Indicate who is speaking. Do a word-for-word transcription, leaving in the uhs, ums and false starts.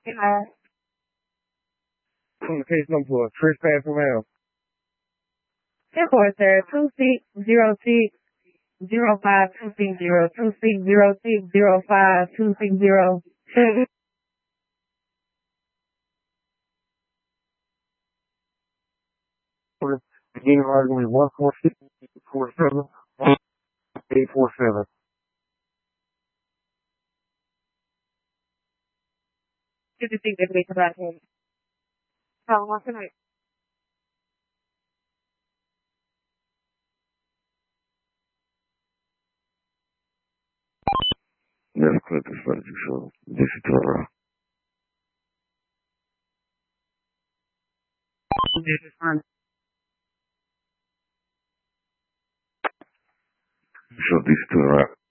Speaker 1: Yeah.
Speaker 2: On the case number for trespass around.
Speaker 1: Of course, sir. Two six zero six zero five two six zero two six zero six zero five two six zero.
Speaker 2: Beginning argument one four six four seven eight four seven.
Speaker 1: Did you think that we could have him? How long can I?
Speaker 2: Let's click the strategy show. This is Tara.
Speaker 1: This is fun.
Speaker 2: So this is Tara.